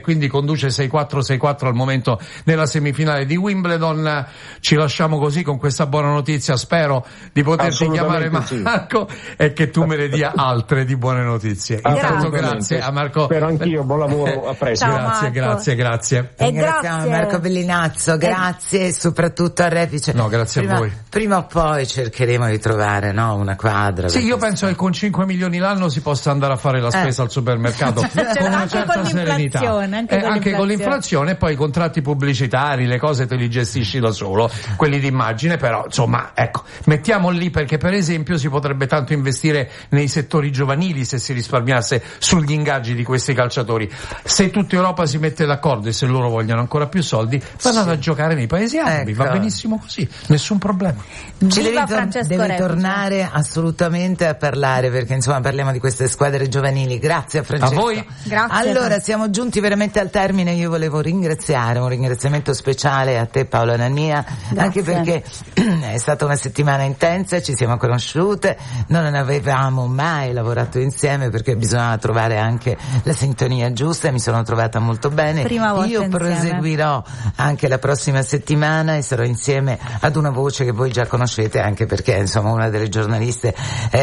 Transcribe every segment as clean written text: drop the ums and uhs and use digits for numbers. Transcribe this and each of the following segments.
quindi conduce 6-4 al momento nella semifinale di Wimbledon. Ci lasciamo così con questa buona notizia, spero di poterti chiamare Marco, sì, e che tu me ne dia altre di buone notizie. Intanto grazie a Marco. Spero anch'io, buon lavoro, a presto. Grazie. E ringraziamo Marco Bellinazzo, grazie e soprattutto a Refice. No, grazie a voi. Prima o poi cercheremo di trovare, no, una quadra. Sì, io penso che con 5 milioni l'anno si possa andare a fare la spesa al supermercato con una certa serenità. Anche con l'inflazione, e poi i contratti pubblicitari, le cose te li gestisci da solo, quelli di immagine, però insomma, ecco, mettiamo lì, perché per esempio si potrebbe tanto investire nei settori giovanili se si risparmiasse sugli ingaggi di questi calciatori. Se tutta Europa si mette d'accordo e se loro vogliono ancora più soldi, vanno a giocare nei paesi arabi, va benissimo così, nessun problema. Ci devi tornare assolutamente a parlare, perché insomma parliamo di queste squadre giovanili. Grazie a Francesco. A voi. Grazie. Allora, siamo giunti veramente al termine. Io volevo ringraziare, un ringraziamento speciale a te, Paola Nania, anche perché è stata una settimana intensa, ci siamo conosciute, non avevamo mai lavorato insieme perché bisognava trovare anche la sintonia giusta, e mi sono trovata molto bene. Io proseguirò anche la prossima settimana e sarò insieme ad una voce che voi già conoscete, anche perché insomma una delle giornaliste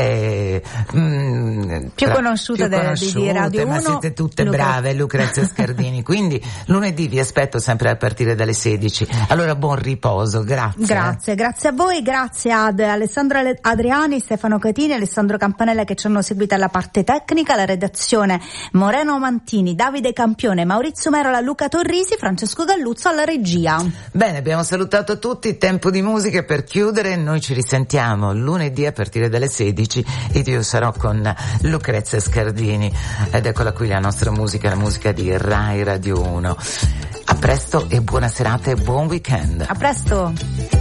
più conosciute di Radio 1, ma siete tutte brave, Lucrezia Scardini. Quindi lunedì vi aspetto sempre a partire dalle 16. Allora buon riposo, grazie. Grazie a voi, grazie ad Alessandro Adriani, Stefano Catini, Alessandro Campanella che ci hanno seguito alla parte tecnica, la redazione Moreno Mantini, Davide Campione, Maurizio Merola, Luca Torrisi, Francesco Galluzzo alla regia. Bene, abbiamo salutato tutti, tempo di musica per chiudere, noi ci risentiamo lunedì a partire dalle 16 ed io sarò con Lucrezia Scardini ed eccola qui la nostra musica, la musica di Rai Radio 1. A presto e buona serata e buon weekend. A presto.